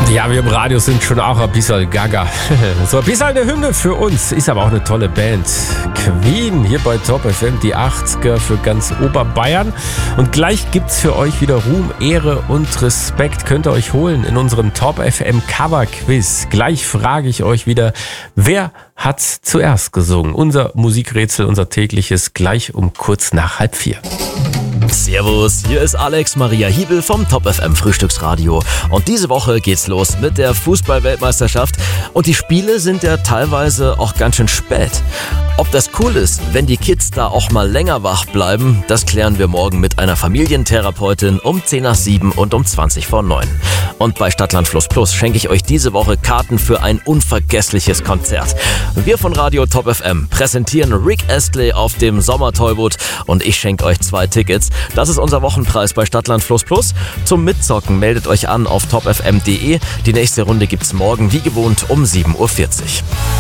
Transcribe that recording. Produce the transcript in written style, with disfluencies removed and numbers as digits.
Ja, wir im Radio sind schon auch ein bisschen gaga. So ein bisschen eine Hymne für uns, ist aber auch eine tolle Band. Queen hier bei Top FM, die 80er für ganz Oberbayern. Und gleich gibt's für euch wieder Ruhm, Ehre und Respekt. Könnt ihr euch holen in unserem Top FM Cover Quiz. Gleich frage ich euch wieder, wer hat zuerst gesungen? Unser Musikrätsel, unser tägliches, gleich um kurz nach 3:30. Servus, hier ist Alex Maria Hiebel vom Top FM Frühstücksradio. Und diese Woche geht's los mit der Fußball-Weltmeisterschaft. Und die Spiele sind ja teilweise auch ganz schön spät. Ob das cool ist, wenn die Kids da auch mal länger wach bleiben, das klären wir morgen mit einer Familientherapeutin um 6:10 und um 8:20. Und bei Stadtland Fluss Plus schenke ich euch diese Woche Karten für ein unvergessliches Konzert. Wir von Radio Top FM präsentieren Rick Astley auf dem Sommertollboot und ich schenke euch 2 Tickets. Das ist unser Wochenpreis bei Stadtland Fluss Plus. Zum Mitzocken meldet euch an auf topfm.de. Die nächste Runde gibt's morgen wie gewohnt um 7:40 Uhr.